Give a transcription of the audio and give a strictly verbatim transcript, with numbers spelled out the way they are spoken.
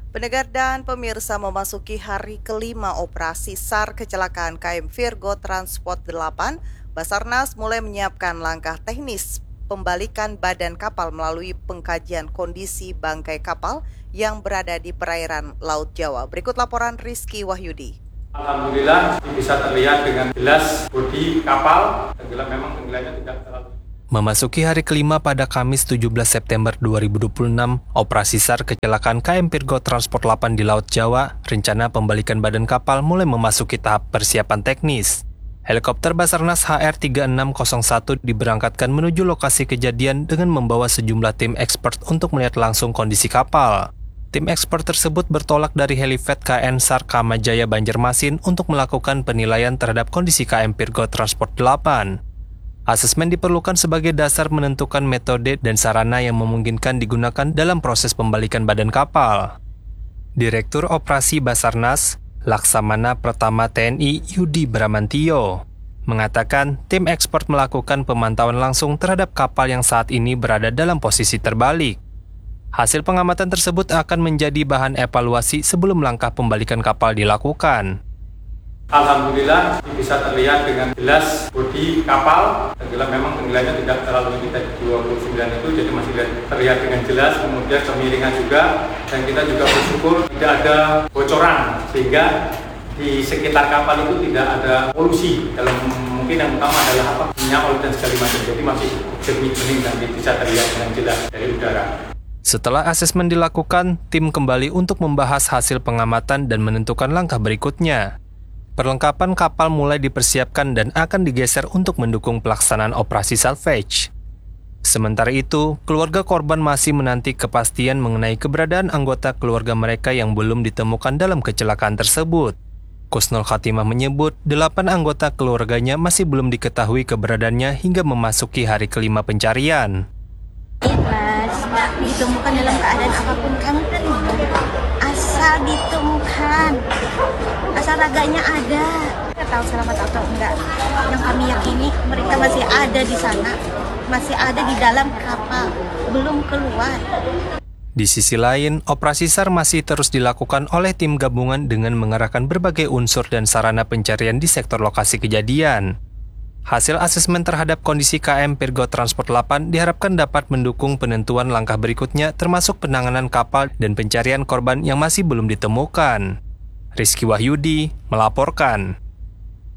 Pendengar dan pemirsa, memasuki hari kelima operasi SAR kecelakaan K M Virgo Transport delapan, Basarnas mulai menyiapkan langkah teknis pembalikan badan kapal melalui pengkajian kondisi bangkai kapal yang berada di perairan Laut Jawa. Berikut laporan Rizky Wahyudi. Alhamdulillah bisa terlihat dengan jelas bodi kapal tenggelam, memang tenggelamnya tidak terlalu. Memasuki hari kelima pada Kamis tujuh belas September dua ribu dua puluh enam, operasi SAR kecelakaan K M Virgo Transport delapan di Laut Jawa, rencana pembalikan badan kapal mulai memasuki tahap persiapan teknis. Helikopter Basarnas H R tiga enam nol satu diberangkatkan menuju lokasi kejadian dengan membawa sejumlah tim expert untuk melihat langsung kondisi kapal. Tim expert tersebut bertolak dari helipad K N SAR Kamajaya Banjarmasin untuk melakukan penilaian terhadap kondisi K M Virgo Transport delapan. Asesmen diperlukan sebagai dasar menentukan metode dan sarana yang memungkinkan digunakan dalam proses pembalikan badan kapal. Direktur Operasi Basarnas, Laksamana Pratama T N I Yudi Bramantio, mengatakan tim ekspor melakukan pemantauan langsung terhadap kapal yang saat ini berada dalam posisi terbalik. Hasil pengamatan tersebut akan menjadi bahan evaluasi sebelum langkah pembalikan kapal dilakukan. Alhamdulillah bisa terlihat dengan jelas bodi kapal tenggelam, memang tenggelamnya tidak terlalu tinggi tadi dua puluh sembilan itu, jadi masih terlihat dengan jelas. Kemudian kemiringan juga, dan kita juga bersyukur tidak ada bocoran sehingga di sekitar kapal itu tidak ada polusi. Dalam mungkin yang utama adalah apa, minyak oil dan segala macam, jadi masih jernih bening dan bisa terlihat dengan jelas dari udara. Setelah asesmen dilakukan, tim kembali untuk membahas hasil pengamatan dan menentukan langkah berikutnya. Perlengkapan kapal mulai dipersiapkan dan akan digeser untuk mendukung pelaksanaan operasi salvage. Sementara itu, keluarga korban masih menanti kepastian mengenai keberadaan anggota keluarga mereka yang belum ditemukan dalam kecelakaan tersebut. Kusnul Khatimah menyebut, delapan anggota keluarganya masih belum diketahui keberadaannya hingga memasuki hari kelima pencarian. Ikhlas, ditemukan dalam keadaan apapun kami terima. Asal ditemukan, asal raganya ada. Kita tahu selamat atau enggak. Yang kami yakini mereka masih ada di sana, masih ada di dalam kapal, belum keluar. Di sisi lain, operasi SAR masih terus dilakukan oleh tim gabungan dengan mengerahkan berbagai unsur dan sarana pencarian di sektor lokasi kejadian. Hasil asesmen terhadap kondisi K M Virgo Transport delapan diharapkan dapat mendukung penentuan langkah berikutnya termasuk penanganan kapal dan pencarian korban yang masih belum ditemukan. Rizky Wahyudi melaporkan.